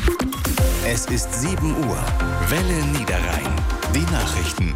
Es ist 7 Uhr. Welle Niederrhein. Die Nachrichten.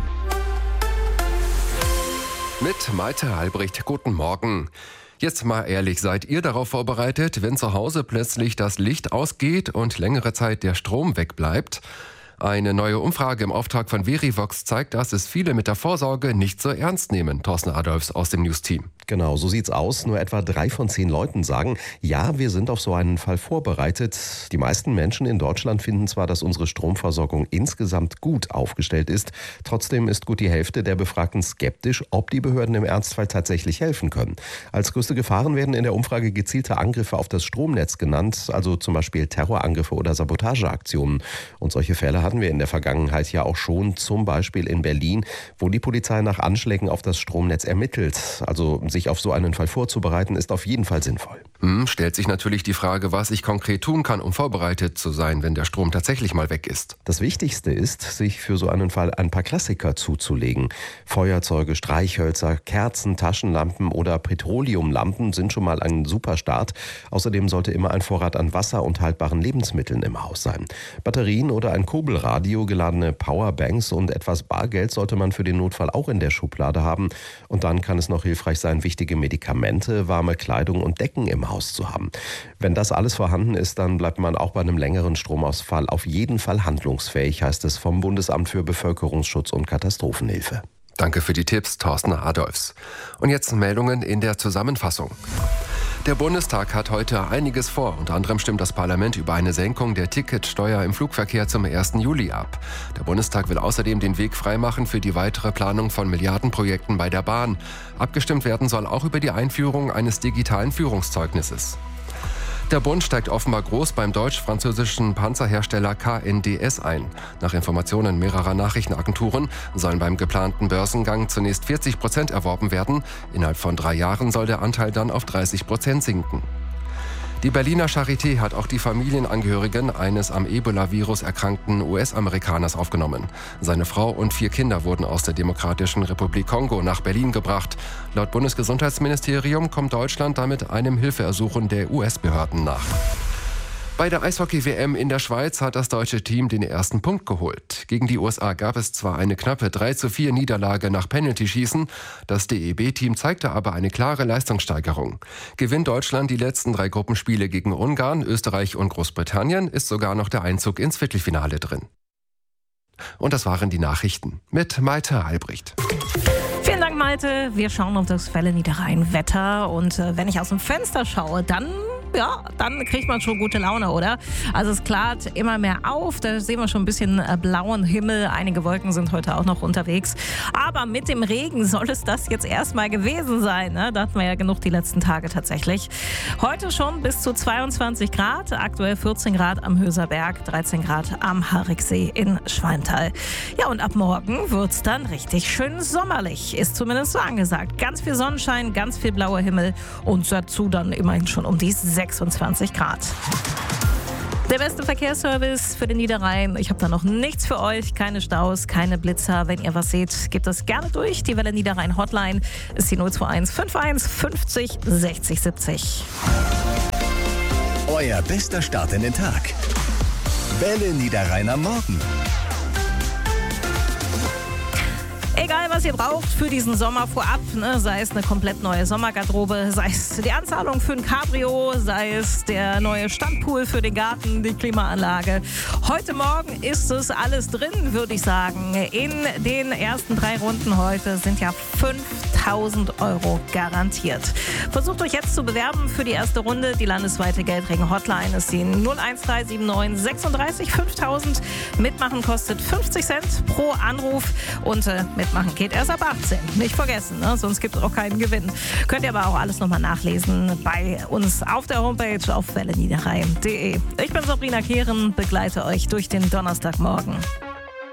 Mit Malte Albrecht, guten Morgen. Jetzt mal ehrlich, seid ihr darauf vorbereitet, wenn zu Hause plötzlich das Licht ausgeht und längere Zeit der Strom wegbleibt? Eine neue Umfrage im Auftrag von Verivox zeigt, dass es viele mit der Vorsorge nicht so ernst nehmen. Thorsten Adolfs aus dem News-Team. Genau, so sieht's aus. Nur etwa 3 von 10 Leuten sagen, ja, wir sind auf so einen Fall vorbereitet. Die meisten Menschen in Deutschland finden zwar, dass unsere Stromversorgung insgesamt gut aufgestellt ist. Trotzdem ist gut die Hälfte der Befragten skeptisch, ob die Behörden im Ernstfall tatsächlich helfen können. Als größte Gefahren werden in der Umfrage gezielte Angriffe auf das Stromnetz genannt, also zum Beispiel Terrorangriffe oder Sabotageaktionen. Und solche Fälle hatten wir in der Vergangenheit ja auch schon, zum Beispiel in Berlin, wo die Polizei nach Anschlägen auf das Stromnetz ermittelt. Also sich auf so einen Fall vorzubereiten, ist auf jeden Fall sinnvoll. Stellt sich natürlich die Frage, was ich konkret tun kann, um vorbereitet zu sein, wenn der Strom tatsächlich mal weg ist. Das Wichtigste ist, sich für so einen Fall ein paar Klassiker zuzulegen. Feuerzeuge, Streichhölzer, Kerzen, Taschenlampen oder Petroleumlampen sind schon mal ein super Start. Außerdem sollte immer ein Vorrat an Wasser und haltbaren Lebensmitteln im Haus sein. Batterien oder ein Kurbelradio, geladene Powerbanks und etwas Bargeld sollte man für den Notfall auch in der Schublade haben. Und dann kann es noch hilfreich sein, wichtige Medikamente, warme Kleidung und Decken im Haus zu haben. Wenn das alles vorhanden ist, dann bleibt man auch bei einem längeren Stromausfall auf jeden Fall handlungsfähig, heißt es vom Bundesamt für Bevölkerungsschutz und Katastrophenhilfe. Danke für die Tipps, Thorsten Adolfs. Und jetzt Meldungen in der Zusammenfassung. Der Bundestag hat heute einiges vor. Unter anderem stimmt das Parlament über eine Senkung der Ticketsteuer im Flugverkehr zum 1. Juli ab. Der Bundestag will außerdem den Weg freimachen für die weitere Planung von Milliardenprojekten bei der Bahn. Abgestimmt werden soll auch über die Einführung eines digitalen Führungszeugnisses. Der Bund steigt offenbar groß beim deutsch-französischen Panzerhersteller KNDS ein. Nach Informationen mehrerer Nachrichtenagenturen sollen beim geplanten Börsengang zunächst 40% erworben werden. Innerhalb von 3 Jahren soll der Anteil dann auf 30% sinken. Die Berliner Charité hat auch die Familienangehörigen eines am Ebola-Virus erkrankten US-Amerikaners aufgenommen. Seine Frau und 4 Kinder wurden aus der Demokratischen Republik Kongo nach Berlin gebracht. Laut Bundesgesundheitsministerium kommt Deutschland damit einem Hilfeersuchen der US-Behörden nach. Bei der Eishockey-WM in der Schweiz hat das deutsche Team den ersten Punkt geholt. Gegen die USA gab es zwar eine knappe 3:4 Niederlage nach Penaltyschießen, das DEB-Team zeigte aber eine klare Leistungssteigerung. Gewinnt Deutschland die letzten 3 Gruppenspiele gegen Ungarn, Österreich und Großbritannien, ist sogar noch der Einzug ins Viertelfinale drin. Und das waren die Nachrichten mit Malte Albrecht. Vielen Dank, Malte. Wir schauen auf das Welle Niederrhein Wetter und wenn ich aus dem Fenster schaue, dann kriegt man schon gute Laune, oder? Also es klart immer mehr auf, da sehen wir schon ein bisschen blauen Himmel, einige Wolken sind heute auch noch unterwegs, aber mit dem Regen soll es das jetzt erstmal gewesen sein, ne? Da hatten wir ja genug die letzten Tage tatsächlich. Heute schon bis zu 22 Grad, aktuell 14 Grad am Höserberg, 13 Grad am Hariksee in Schwalmtal. Ja, und ab morgen wird's dann richtig schön sommerlich, ist zumindest so angesagt. Ganz viel Sonnenschein, ganz viel blauer Himmel und dazu dann immerhin schon um die 26 Grad. Der beste Verkehrsservice für den Niederrhein. Ich habe da noch nichts für euch. Keine Staus, keine Blitzer. Wenn ihr was seht, gebt das gerne durch. Die Welle Niederrhein Hotline ist die 021 51 50 60 70. Euer bester Start in den Tag. Welle Niederrhein am Morgen. Egal, was ihr braucht für diesen Sommer vorab, ne, sei es eine komplett neue Sommergarderobe, sei es die Anzahlung für ein Cabrio, sei es der neue Standpool für den Garten, die Klimaanlage. Heute Morgen ist es alles drin, würde ich sagen. In den ersten 3 Runden heute sind ja 5.000 € garantiert. Versucht euch jetzt zu bewerben für die erste Runde. Die landesweite Geldregen-Hotline ist die 01379 36 5000. Mitmachen kostet 50 Cent pro Anruf und mitmachen geht erst ab 18. Nicht vergessen, ne? Sonst gibt es auch keinen Gewinn. Könnt ihr aber auch alles nochmal nachlesen bei uns auf der Homepage auf welleniederrhein.de. Ich bin Sabrina Kehren, begleite euch durch den Donnerstagmorgen.